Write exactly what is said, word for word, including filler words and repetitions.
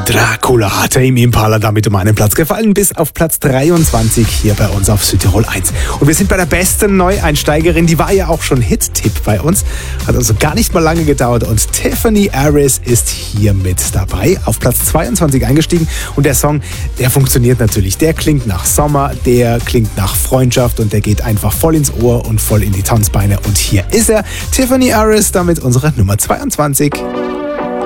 Dracula, Tame Impala, damit um einen Platz gefallen, bis auf Platz dreiundzwanzig hier bei uns auf Südtirol eins. Und wir sind bei der besten Neueinsteigerin, die war ja auch schon Hit-Tipp bei uns, hat also gar nicht mal lange gedauert und Tiffany Harris ist hier mit dabei, auf Platz zweiundzwanzig eingestiegen und der Song, der funktioniert natürlich, der klingt nach Sommer, der klingt nach Freundschaft und der geht einfach voll ins Ohr und voll in die Tanzbeine und hier ist er, Tiffany Harris, damit unsere Nummer zweiundzwanzig.